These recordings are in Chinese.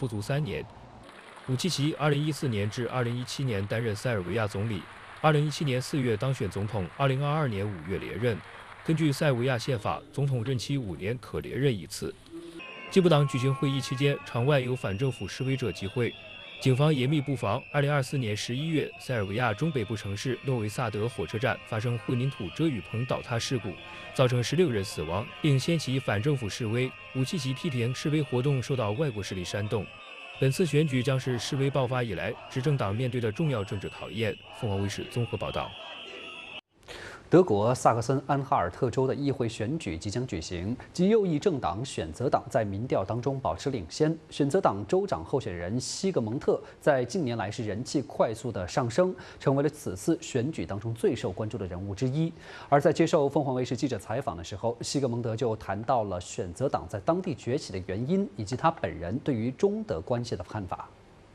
不足3年。武契奇2014年至2017年担任塞尔维亚总理，2017年4月当选总统，2022年5月连任。根据塞尔维亚宪法，总统任期5年，可连任1次。进步党举行会议期间，场外有反政府示威者集会，警方严密布防。2024年11月，塞尔维亚中北部城市诺维萨德火车站发生混凝土遮雨棚倒塌事故，造成16人死亡，并掀起反政府示威。武契奇批评示威活动受到外国势力煽动。本次选举将是示威爆发以来执政党面对的重要政治考验。凤凰卫视综合报道。 德国萨克森安哈尔特州的议会选举即将举行，极右翼政党选择党在民调当中保持领先。选择党州长候选人西格蒙特在近年来是人气快速的上升，成为了此次选举当中最受关注的人物之一。而在接受凤凰卫视记者采访的时候，西格蒙德就谈到了选择党在当地崛起的原因，以及他本人对于中德关系的看法。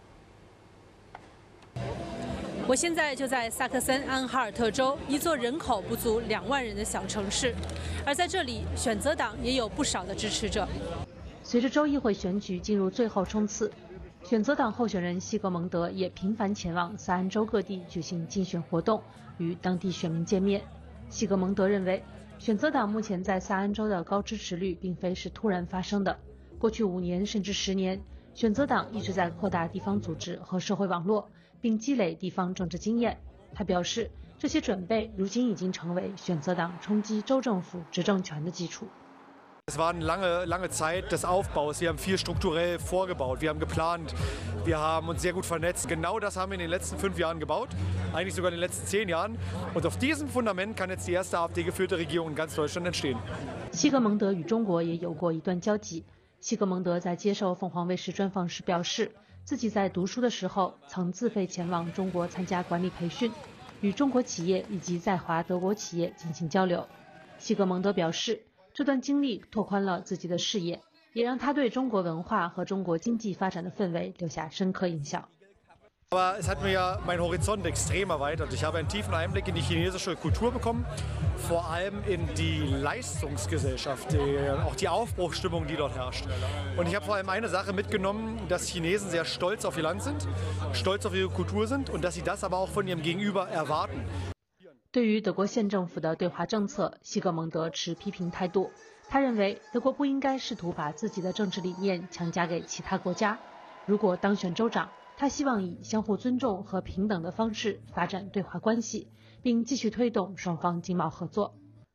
我现在就在萨克森安哈尔特州一座人口不足2万人的小城市，而在这里，选择党也有不少的支持者。随着州议会选举进入最后冲刺，选择党候选人西格蒙德也频繁前往萨安州各地举行竞选活动，与当地选民见面。西格蒙德认为，选择党目前在萨安州的高支持率并非是突然发生的，过去5年甚至10年，选择党一直在扩大地方组织和社会网络，并积累地方政治经验。他表示，这些准备如今已经成为选择党冲击州政府执政权的基础。 Es war eine lange Zeit des Aufbaus. Wir haben viel strukturell vorgebaut. Wir haben geplant. Wir haben uns sehr gut vernetzt. Genau das haben wir in den letzten 5 Jahren gebaut. Eigentlich sogar in den letzten 10 Jahren. Und auf diesem Fundament kann jetzt die erste AfD-geführte Regierung in ganz Deutschland entstehen. 西格蒙德与中国也有过一段交集。西格蒙德在接受凤凰卫视专访时表示，自己在读书的时候曾自费前往中国参加管理培训，与中国企业以及在华德国企业进行交流。西格蒙德表示，这段经历拓宽了自己的视野，也让他对中国文化和中国经济发展的氛围留下深刻印象。 Aber es hat mir ja meinen Horizont extrem erweitert. Ich habe einen tiefen Einblick in die chinesische Kultur bekommen, vor allem in die Leistungsgesellschaft, auch die Aufbruchsstimmung, die dort herrscht. Und ich habe vor allem eine Sache mitgenommen, dass Chinesen sehr stolz auf ihr Land sind, stolz auf ihre Kultur sind und dass sie das aber auch von ihrem Gegenüber erwarten. 对于德国现政府的对华政策，西格蒙德持批评态度。他认为，德国不应该试图把自己的政治理念强加给其他国家。如果当选州长，他希望以相互尊重和平等的方式发展对华关系，并继续推动双方经贸合作。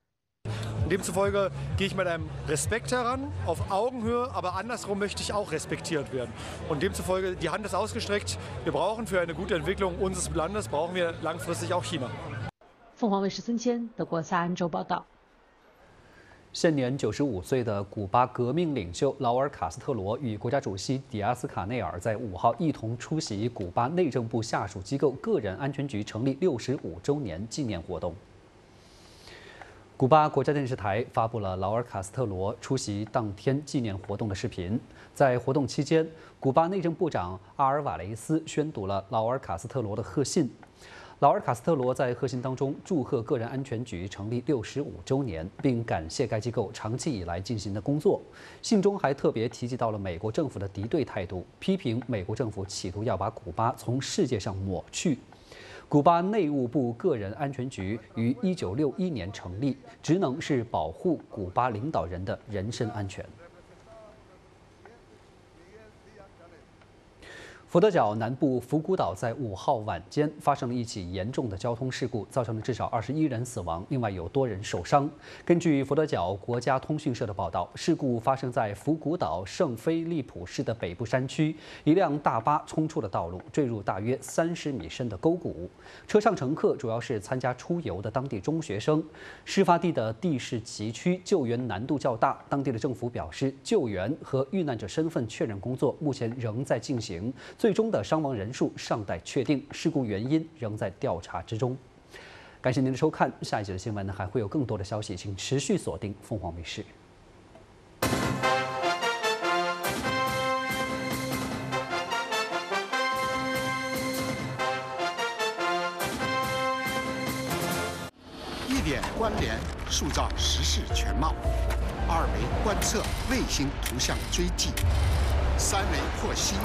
Demzufolge gehe ich mit einem Respekt heran, auf Augenhöhe, aber andersrum möchte ich auch respektiert werden. Und demzufolge, die Hand ist ausgestreckt. Wir brauchen für eine gute Entwicklung unseres Landes, brauchen wir langfristig auch China. 凤凰卫视孙谦，德国萨安州报道。 现年95岁的古巴革命领袖劳尔·卡斯特罗与国家主席迪亚斯·卡内尔在5号一同出席古巴内政部下属机构个人安全局成立65周年纪念活动。古巴国家电视台发布了劳尔·卡斯特罗出席当天纪念活动的视频。在活动期间，古巴内政部长阿尔瓦雷斯宣读了劳尔·卡斯特罗的贺信。劳尔·卡斯特罗在贺信当中祝贺个人安全局成立65周年，并感谢该机构长期以来进行的工作。信中还特别提及到了美国政府的敌对态度，批评美国政府企图要把古巴从世界上抹去。古巴内务部个人安全局于1961年成立，职能是保护古巴领导人的人身安全。佛得角南部福古岛在5号晚间发生了一起严重的交通事故，造成了至少21人死亡，另外有多人受伤。根据佛得角国家通讯社的报道，事故发生在福古岛圣菲利普市的北部山区，一辆大巴冲出了道路，坠入大约30米深的沟谷。车上乘客主要是参加出游的当地中学生。事发地的地势崎岖，救援难度较大。当地的政府表示，救援和遇难者身份确认工作目前仍在进行。最终的伤亡人数尚待确定，事故原因仍在调查之中。感谢您的收看，下一节的新闻还会有更多的消息，请持续锁定凤凰卫视。 1点关联，塑造时事全貌；2维观测，卫星图像追迹；3维获悉。